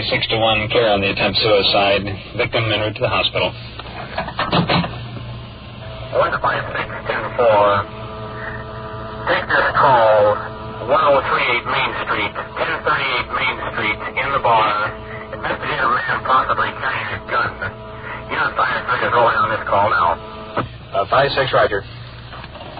6-1, clear on the attempt suicide. Victim en route to the hospital. 156-10-4. Take this call, 1038 Main Street, 1038 Main Street, in the bar. Investigated a man possibly carrying a gun. Unit 5-3 is rolling on this call now. 5-6, Roger.